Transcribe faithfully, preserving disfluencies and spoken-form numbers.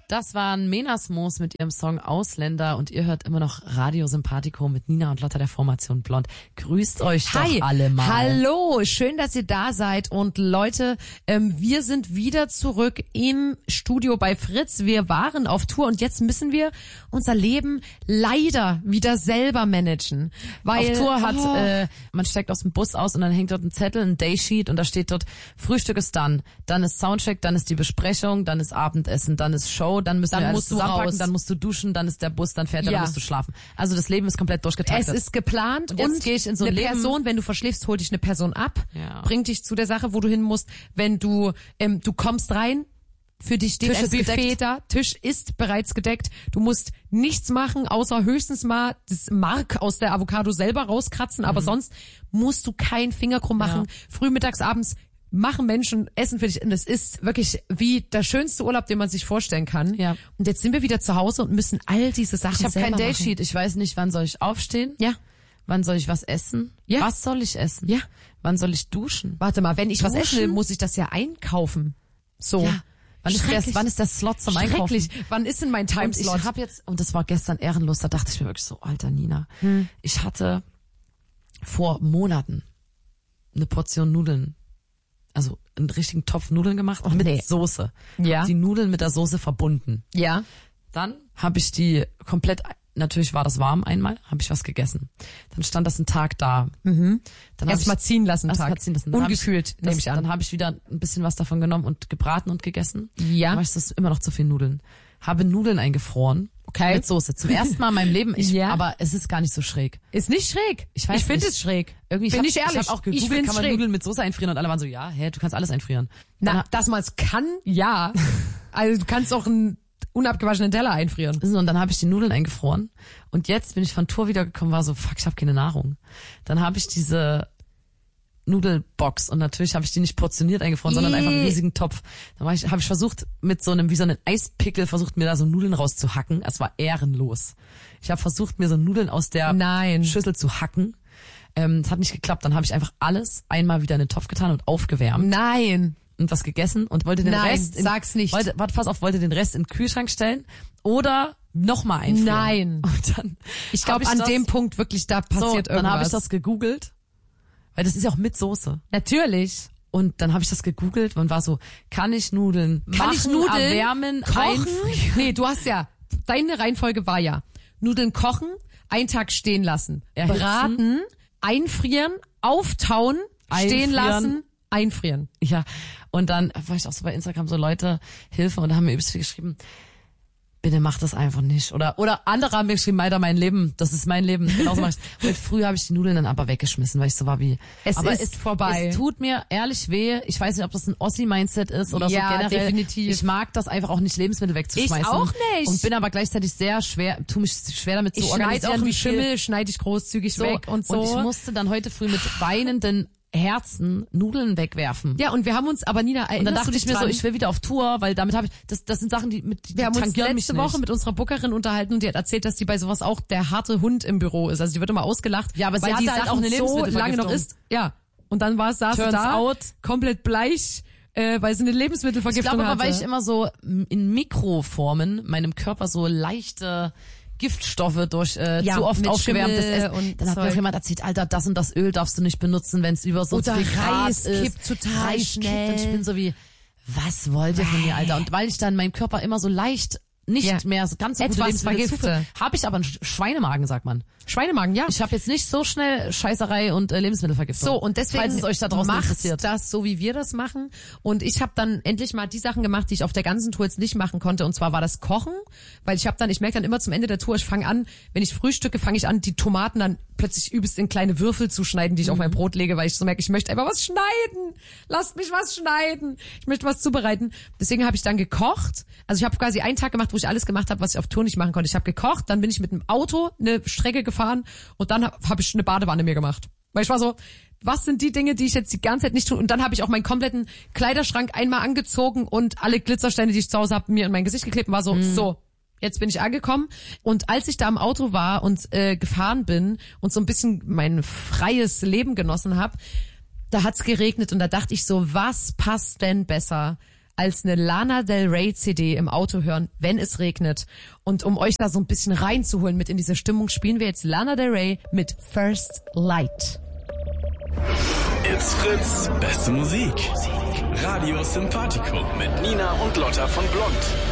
Das waren Menasmos mit ihrem Song Ausländer und ihr hört immer noch Radio Sympathico mit Nina und Lotta der Formation Blond. Grüßt euch Hi. doch alle mal. Hallo, schön, dass ihr da seid und Leute, ähm, wir sind wieder zurück im Studio bei Fritz. Wir waren auf Tour und jetzt müssen wir unser Leben leider wieder selber managen. Weil, Auf Tour hat, oh, äh, man steigt aus dem Bus aus und dann hängt dort ein Zettel, ein Daysheet und da steht dort, Frühstück ist dann, dann ist Soundcheck, dann ist die Besprechung, dann ist Abendessen, dann ist Show, dann müssen Dann wir alles musst du zusammenpacken, raus. dann musst du duschen, dann ist der Bus, dann fährt er, Ja. dann musst du schlafen. Also das Leben ist komplett durchgetaktet. es ist geplant Und und, jetzt gehe ich in so ein eine Leben- Person, wenn du verschläfst, holt dich eine Person ab, Ja. bringt dich zu der Sache, wo du hin musst. Wenn du, ähm, du kommst rein, für dich steht Tisch ein ist Buffet gedeckt. da, Tisch ist bereits gedeckt. Du musst nichts machen, außer höchstens mal das Mark aus der Avocado selber rauskratzen, aber sonst musst du keinen Finger krumm machen. Mhm. Ja. Früh, mittags, abends machen Menschen Essen für dich und es ist wirklich wie der schönste Urlaub, den man sich vorstellen kann. Ja. Und jetzt sind wir wieder zu Hause und müssen all diese Sachen Ich habe selber kein machen. Daysheet. Ich weiß nicht, wann soll ich aufstehen? Ja. Wann soll ich was essen? Ja. Was soll ich essen? Ja. Wann soll ich duschen? Warte mal, wenn ich was Duschen? essen will, muss ich das ja einkaufen. So. Ja. Wann ist, der, Schrecklich. wann ist der Slot zum Einkaufen? Schrecklich. Wann ist denn mein Und Timeslot? ich habe jetzt, und das war gestern ehrenlos, da dachte ich mir wirklich so, alter Nina, Hm. ich hatte vor Monaten eine Portion Nudeln, also einen richtigen Topf Nudeln gemacht mit nee. Soße. Ja. Hab die Nudeln mit der Soße verbunden. Ja. Dann habe ich die komplett, natürlich war das warm einmal, habe ich was gegessen. Dann stand das einen Tag da. Mhm. Dann hab Erst mal ich- ziehen lassen, erst Tag. mal ziehen lassen. Dann hab Ungekühlt, ich, nehme das, ich an. Dann habe ich wieder ein bisschen was davon genommen und gebraten und gegessen. Ja. Dann war ich, das ist immer noch zu viel Nudeln. Habe Nudeln eingefroren. Okay. Mit Soße. Zum ersten Mal in meinem Leben. Ich, Ja. Aber es ist gar nicht so schräg. Ist nicht schräg. Ich weiß ich finde nicht. es schräg. Irgendwie, Bin hab, ich ehrlich. Ich habe auch Ich gegoogelt, find's kann man schräg. Nudeln mit Soße einfrieren und alle waren so, ja, hä, du kannst alles einfrieren. Na, Dann, dass man es kann, ja. Also du kannst auch einen unabgewaschenen Teller einfrieren. und dann habe ich die Nudeln eingefroren und jetzt bin ich von Tour wiedergekommen, war so, fuck, ich habe keine Nahrung. Dann habe ich diese Nudelbox und natürlich habe ich die nicht portioniert eingefroren, sondern Ih. einfach einen riesigen Topf. Dann war ich, habe ich versucht mit so einem wie so einem Eispickel versucht mir da so Nudeln rauszuhacken. Es war ehrenlos. Ich habe versucht mir so Nudeln aus der Nein. Schüssel zu hacken. Ähm, es hat nicht geklappt. Dann habe ich einfach alles einmal wieder in den Topf getan und aufgewärmt Nein. und was gegessen und wollte den Nein, Rest in, sag's nicht. Wollte, warte, pass auf, wollte den Rest in den Kühlschrank stellen oder nochmal einfrieren. Nein. Und dann Ich hab glaube, an das- dem Punkt wirklich, da passiert so, irgendwas. dann habe ich das gegoogelt, weil das ist ja auch mit Soße. Natürlich. Und dann habe ich das gegoogelt und war so, kann ich Nudeln Kann machen, ich Nudeln erwärmen, kochen? einfrieren? Nee, du hast ja, deine Reihenfolge war ja, Nudeln kochen, einen Tag stehen lassen, Erhitzen. braten, einfrieren, auftauen, stehen Einfrieren. lassen, einfrieren. Ja, und dann war ich auch so bei Instagram so, Leute, Hilfe, und da haben mir übelst viel geschrieben, bitte mach das einfach nicht. Oder oder andere haben mir geschrieben, Alter, mein Leben, das ist mein Leben. Genauso mach ich. Und früher habe ich die Nudeln dann aber weggeschmissen, weil ich so war wie... Es aber ist vorbei. Es tut mir ehrlich weh. Ich weiß nicht, ob das ein Ossi-Mindset ist oder Ja, so generell. definitiv. Ich mag das einfach auch nicht, Lebensmittel wegzuschmeißen. Ich auch nicht. Und bin aber gleichzeitig sehr schwer, tu mich schwer damit Ich zu schneide organisieren, auch einen wie viel- Schimmel, schneide ich großzügig so, weg und so. Und ich musste dann heute früh mit weinenden Herzen Nudeln wegwerfen. ja, und wir haben uns, aber Nina, Und dann erinnerst dachte du ich dich mir so, dran? ich will wieder auf Tour, weil damit habe ich, das, das sind Sachen, die mit, die Wir haben uns tangieren letzte mich Woche nicht. mit unserer Bookerin unterhalten und die hat erzählt, dass die bei sowas auch der harte Hund im Büro ist. Also die wird immer ausgelacht. Ja, aber sie weil hatte die halt Sachen auch eine so Lebensmittelvergiftung. lange noch ist. Ja. Und dann war es, saß sie Turns da, out. komplett bleich, äh, weil sie eine Ich Lebensmittelvergiftung glaube aber, hatte. weil ich immer so m, in Mikroformen meinem Körper so leichte Giftstoffe durch äh, Ja, zu oft mit aufgewärmtes Schimmel Essen. und Dann hat mir Zeug. auch jemand erzählt, Alter, das und das Öl darfst du nicht benutzen, wenn es über so Oder viel Grad Reis ist. kippt total Reis schnell. Kippt und ich bin so wie, was wollt ihr von mir, Alter? Und weil ich dann meinem Körper immer so leicht nicht Ja. mehr so ganz so gute Etwas Lebensmittel vergifte. zuführe, habe ich aber einen Sch- Schweinemagen, sagt man. Schweinemagen, ja. Ich habe jetzt nicht so schnell Scheißerei und äh, Lebensmittelvergiftung. So, und deswegen falls es euch da draußen macht interessiert. das so, wie wir das machen. Und ich habe dann endlich mal die Sachen gemacht, die ich auf der ganzen Tour jetzt nicht machen konnte. Und zwar war das Kochen, weil ich habe dann, ich merke dann immer zum Ende der Tour, ich fange an, wenn ich frühstücke, fange ich an, die Tomaten dann plötzlich übelst in kleine Würfel zu schneiden, die ich auf mein Brot lege, weil ich so merke, ich möchte einfach was schneiden. Lasst mich was schneiden. Ich möchte was zubereiten. Deswegen habe ich dann gekocht. Also ich habe quasi einen Tag gemacht, wo ich alles gemacht habe, was ich auf Tour nicht machen konnte. Ich habe gekocht, dann bin ich mit dem Auto eine Strecke gefahren und dann habe hab ich eine Badewanne mir gemacht. Weil ich war so, was sind die Dinge, die ich jetzt die ganze Zeit nicht tue? Und dann habe ich auch meinen kompletten Kleiderschrank einmal angezogen und alle Glitzersteine, die ich zu Hause habe, mir in mein Gesicht geklebt und war so, Mhm. so, jetzt bin ich angekommen. Und als ich da im Auto war und äh, gefahren bin und so ein bisschen mein freies Leben genossen habe, da hat's geregnet und da dachte ich so, was passt denn besser als eine Lana Del Rey C D im Auto hören, wenn es regnet. Und um euch da so ein bisschen reinzuholen mit in diese Stimmung, spielen wir jetzt Lana Del Rey mit First Light. It's Fritz, beste Musik. Radio Sympathico mit Nina und Lotta von Blond.